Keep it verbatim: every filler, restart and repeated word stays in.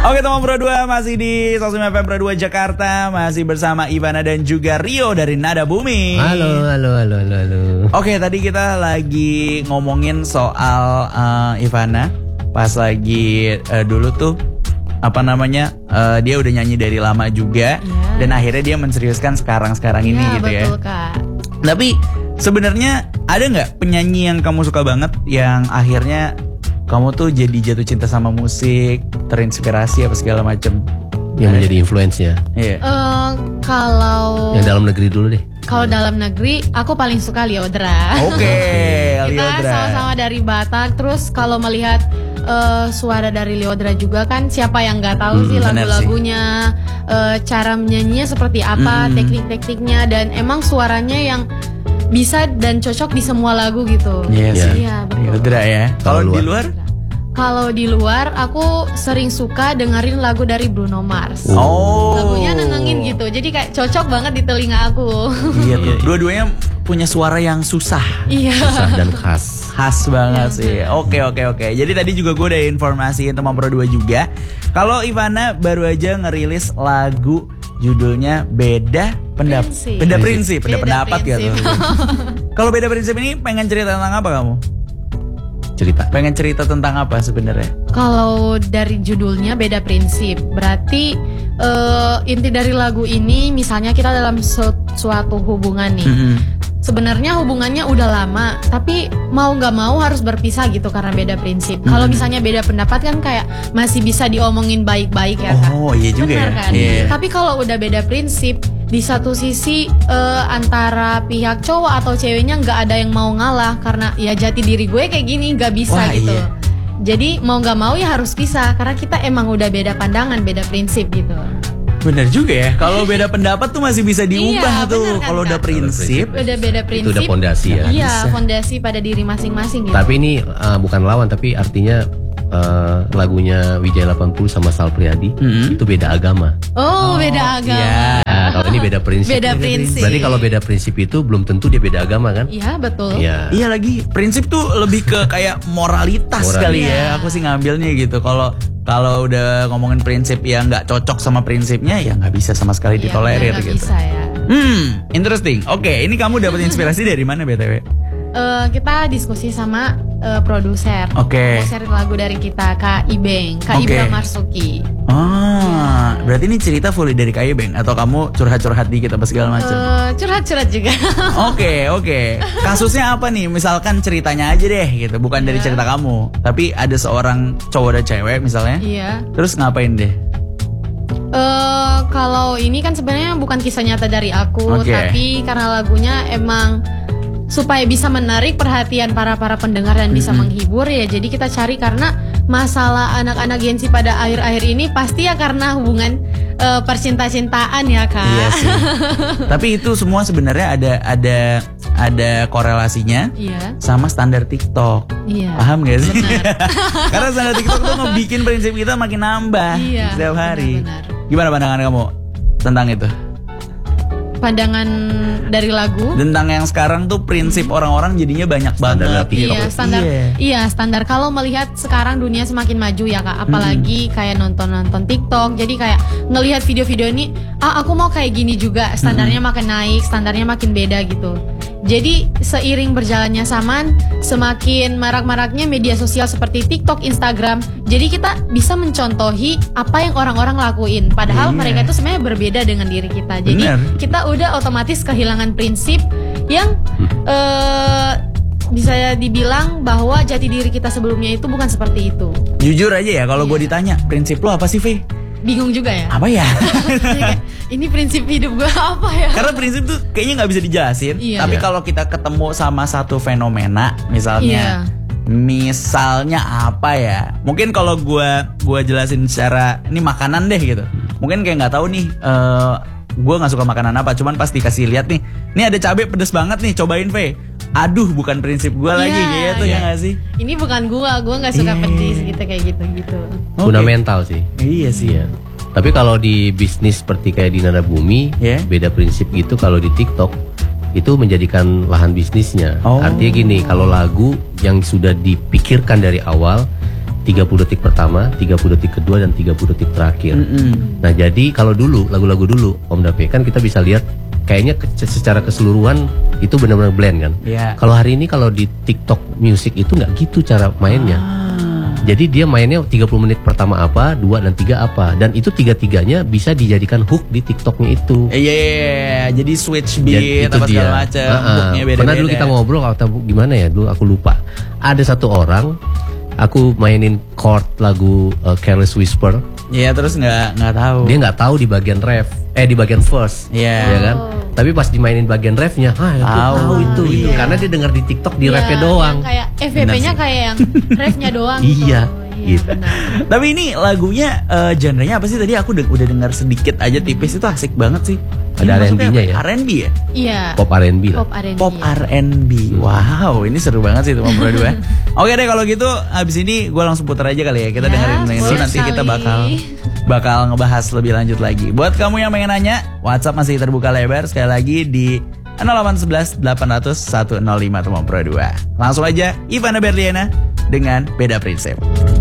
Oke, teman Pro dua masih di seratus lima F M Pro dua Jakarta, masih bersama Ivana dan juga Rio dari Nada Bumi. Halo, halo, halo, halo, halo. Oke, tadi kita lagi ngomongin soal uh, Ivana pas lagi uh, dulu tuh apa namanya uh, dia udah nyanyi dari lama juga, yeah. Dan akhirnya dia menseriuskan sekarang-sekarang ini, yeah, gitu betul, ya. Kak. Tapi sebenarnya ada nggak penyanyi yang kamu suka banget yang akhirnya kamu tuh jadi jatuh cinta sama musik, terinspirasi apa segala macam? Yang menjadi influence ya. Iya. Uh, kalau yang dalam negeri dulu deh. Kalau dalam negeri, aku paling suka Lyodra. Oke, okay, Kita Lyodra. sama-sama dari Batak. Terus kalau melihat uh, suara dari Lyodra juga kan, siapa yang nggak tahu hmm, sih lagu-lagunya, uh, cara menyanyinya seperti apa, hmm. teknik-tekniknya, dan emang suaranya yang bisa dan cocok di semua lagu gitu. Iya yes, sih. Iya, betul. Lyodra ya. Kalau di luar? Kalau di luar, aku sering suka dengerin lagu dari Bruno Mars. Oh. Lagunya nenangin gitu, jadi kayak cocok banget di telinga aku. Iya tuh. Dua-duanya punya suara yang susah. Iya. Susah dan khas. Khas banget ya, sih. Oke oke oke. Jadi tadi juga gue udah informasiin teman Pro dua juga. Kalau Ivana baru aja ngerilis lagu judulnya Beda Pendapat. Beda Prinsip. Beda, beda Pendapat gitu. Kalau Beda Prinsip ini pengen cerita tentang apa kamu? Cerita. Pengen cerita tentang apa sebenarnya? Kalau dari judulnya Beda Prinsip, berarti uh, inti dari lagu ini misalnya kita dalam su- suatu hubungan nih. Mm-hmm. Sebenarnya hubungannya udah lama, tapi mau gak mau harus berpisah gitu karena beda prinsip. Mm-hmm. Kalau misalnya beda pendapat kan kayak masih bisa diomongin baik-baik ya kan. Oh iya juga. Benar ya? kan? Yeah. Tapi kalau udah beda prinsip, di satu sisi uh, antara pihak cowok atau ceweknya gak ada yang mau ngalah karena ya jati diri gue kayak gini gak bisa. Wah, gitu. Iya. Jadi mau gak mau ya harus pisah karena kita emang udah beda pandangan, beda prinsip gitu. Bener juga ya. Kalau beda pendapat tuh masih bisa diubah iya, tuh. Kan, kalau udah prinsip, udah beda prinsip. Itu udah fondasi ya. Iya, fondasi pada diri masing-masing gitu. Tapi ini uh, bukan lawan, tapi artinya uh, lagunya Wijaya delapan puluh sama Sal Priadi mm-hmm. itu beda agama. Oh, oh beda agama. Iya. Nah, kalau ini beda prinsip. Beda prinsip. Berarti kalau beda prinsip itu belum tentu dia beda agama kan? Iya, betul. Iya. Iya lagi. Prinsip tuh lebih ke kayak moralitas Moral. kali ya. Aku sih ngambilnya gitu. Kalau Kalau udah ngomongin prinsip yang nggak cocok sama prinsipnya, ya nggak bisa sama sekali ya, ditolerir gitu. Bisa, ya. Hmm, interesting. Oke, okay, ini kamu dapat inspirasi dari mana B T W? Uh, kita diskusi sama uh, produser. Oke. Okay. Produser lagu dari kita Kak Ibeng, Kak okay. Ibra Marsuki. Ah, ya. Berarti ini cerita fully dari Kak Ibeng atau kamu curhat-curhat dikit apa segala macam? Uh, curhat-curhat juga. Oke, oke. Okay, okay. Kasusnya apa nih? Misalkan ceritanya aja deh gitu, bukan yeah. dari cerita kamu. Tapi ada seorang cowok dan cewek misalnya. Iya. Yeah. Terus ngapain deh? Uh, kalau ini kan sebenarnya bukan kisah nyata dari aku, okay. tapi karena lagunya emang supaya bisa menarik perhatian para para pendengar dan bisa mm-hmm. menghibur ya. Jadi kita cari karena masalah anak-anak Gen Z pada akhir-akhir ini pasti ya karena hubungan uh, percinta-cintaan ya Kak. Iya sih. Tapi itu semua sebenarnya ada ada ada korelasinya iya. sama standar TikTok. Iya. Paham gak sih? Karena standar TikTok tuh ngebikin prinsip kita makin nambah iya, setiap hari. Benar-benar. Gimana pandangan kamu tentang itu? Pandangan dari lagu tentang yang sekarang tuh prinsip orang-orang jadinya banyak banget. Iya standar, iya. iya standar. Kalau melihat sekarang dunia semakin maju ya Kak, apalagi hmm. kayak nonton-nonton TikTok. Jadi kayak ngelihat video-video ini, ah aku mau kayak gini juga. Standarnya hmm. makin naik, standarnya makin beda gitu. Jadi seiring berjalannya zaman, semakin marak-maraknya media sosial seperti TikTok, Instagram. Jadi kita bisa mencontohi apa yang orang-orang lakuin. Padahal yeah. mereka itu sebenarnya berbeda dengan diri kita. Jadi Bener. kita udah otomatis kehilangan prinsip yang uh, bisa dibilang bahwa jati diri kita sebelumnya itu bukan seperti itu. Jujur aja ya, kalau yeah. gue ditanya, prinsip lo apa sih, Fe? Bingung juga ya. Apa ya? Ini prinsip hidup gue apa ya? Karena prinsip tuh kayaknya nggak bisa dijelasin. Iya. Tapi kalau kita ketemu sama satu fenomena, misalnya, iya. misalnya apa ya? Mungkin kalau gue gue jelasin secara ini makanan deh gitu. Mungkin kayak nggak tahu nih. Uh, gue nggak suka makanan apa. Cuman pas dikasih lihat nih, ini ada cabai pedes banget nih. Cobain, Fe. Aduh, bukan prinsip gue lagi yeah, gitu yeah. ya nggak sih? Ini bukan gue, gue nggak suka yeah. pedes gitu kayak gitu gitu. Okay. Fundamental sih. Iya sih ya. Tapi kalau di bisnis seperti kayak di Nada Bumi, yeah. beda prinsip gitu. Kalau di TikTok itu menjadikan lahan bisnisnya. Oh. Artinya gini, kalau lagu yang sudah dipikirkan dari awal tiga puluh detik pertama, tiga puluh detik kedua, dan tiga puluh detik terakhir. Mm-hmm. Nah jadi kalau dulu, lagu-lagu dulu Om Dape kan kita bisa lihat kayaknya ke, secara keseluruhan itu benar-benar blend kan. Yeah. Kalau hari ini kalau di TikTok Music itu nggak gitu cara mainnya. Ah. Jadi dia mainnya tiga puluh menit pertama apa, dua dan tiga apa. Dan itu tiga-tiganya bisa dijadikan hook di TikToknya itu. Iya, yeah, yeah, jadi switch beat apa segala macam. Uh-uh. Pernah dulu kita ngobrol atau gimana ya, dulu aku lupa. Ada satu orang, aku mainin chord lagu uh, Careless Whisper. Iya, yeah, terus nggak nggak tahu. Dia nggak tahu di bagian ref, eh di bagian verse. Iya, yeah. Ya kan. Tapi pas dimainin bagian refnya, ah aku tahu, tahu itu, iya. Itu karena dia dengar di TikTok di yeah, refnya doang. Kayak F V P-nya kayak yang refnya doang. Iya. Iya, gitu. Tapi ini lagunya uh, genrenya apa sih? Tadi aku de- udah dengar sedikit aja tipis, itu asik banget sih. Ada R and B-nya ya? R and B ya? Iya. Pop R and B lah. Pop R and B. Pop R and B. Wow, ini seru banget sih teman Pro dua. Oke deh kalau gitu, abis ini gue langsung putar aja kali ya. Kita ya, dengerin dulu nanti sekali. Kita bakal bakal ngebahas lebih lanjut lagi. Buat kamu yang pengen nanya, WhatsApp masih terbuka lebar sekali lagi di nol delapan satu satu delapan nol nol satu nol lima teman Pro dua. Langsung aja Ivana Berliana dengan Beda Prinsip.